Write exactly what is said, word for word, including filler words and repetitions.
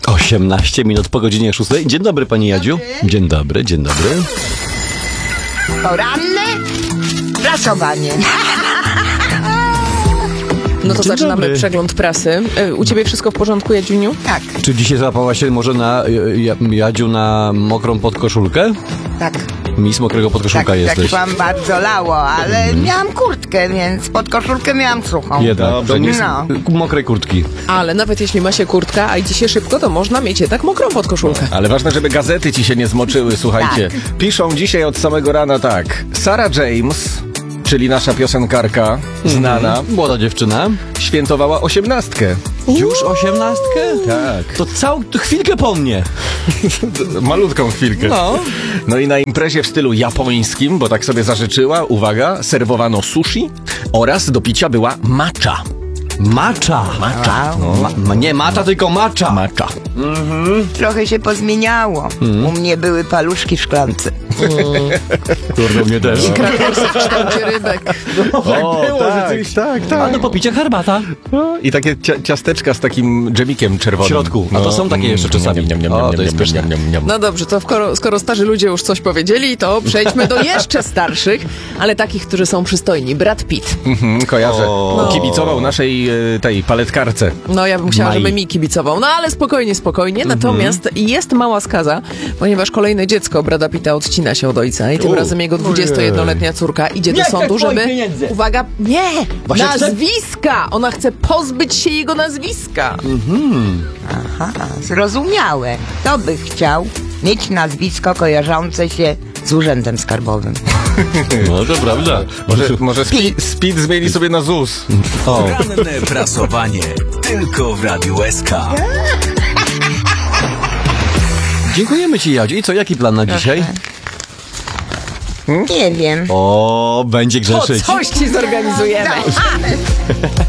osiemnaście minut po godzinie szóstej. Dzień dobry, pani Jadziu. Dzień dobry, dzień dobry. Poranne prasowanie. No to Dzień zaczynamy dobry. przegląd prasy. U ciebie wszystko w porządku, Jadziuniu? Tak, Czy dzisiaj załapała się może na ja- Jadziu na mokrą podkoszulkę? tak. Mis mokrego podkoszulka Tak, tak jesteś. wam bardzo lało, ale miałam kurtkę, więc pod koszulkę miałam suchą. Jednak, Dobrze, nie no. mokrej kurtki. Ale nawet jeśli ma się kurtka, a idzie się szybko, to można mieć jednak mokrą podkoszulkę. Ale ważne, żeby gazety ci się nie zmoczyły, słuchajcie. Piszą dzisiaj od samego rana tak. Sarah James, czyli nasza piosenkarka, znana, Młoda dziewczyna. świętowała osiemnastkę. Już osiemnastkę? Tak. To całą to chwilkę po mnie. Malutką chwilkę. No. No i na imprezie w stylu japońskim, bo tak sobie zażyczyła, uwaga, serwowano sushi oraz do picia była matcha. Macza. Matcha. Ma, ma, nie macza, tylko macza. Matcha. Trochę się pozmieniało. U mnie były paluszki w szklance. Kurde, mnie też. Krakersy w kształcie rybek. O, tak, tak, tak. A do popicia herbata. I takie cia- ciasteczka z takim dżemikiem czerwonym. W środku. A to są takie jeszcze czasami. Niam, niam, O, niam, to jest niam, pyszne. niam, niam, niam. No dobrze, to skoro, skoro starzy ludzie już coś powiedzieli, to przejdźmy do jeszcze starszych, ale takich, którzy są przystojni. Brad Pitt. Mhm, kojarzę. O. Kibicował naszej e, tej paletkarce. No ja bym chciała, Mai. żeby mi kibicował. No ale spokojnie, spokojnie. Natomiast jest mała skaza, ponieważ kolejne dziecko Brada Pitta odcina się od ojca i tym U. razem jego dwudziestojednoletnia córka idzie do Nie, sądu, tak, twoich żeby... pieniędzy. Uwaga, nie! Właśnie chce- Nazwiska! Ona chce pozbyć się jego nazwiska. Aha, zrozumiałe. Kto by chciał mieć nazwisko kojarzące się z urzędem skarbowym? No to prawda. Może, może Speed, speed zmieni sobie na Z U S. O. Ranne prasowanie tylko w Radiu S K. Dziękujemy ci, Jadziu. I co, jaki plan na dzisiaj? Nie wiem. O, będzie O, grzeszyć. coś ci zorganizujemy.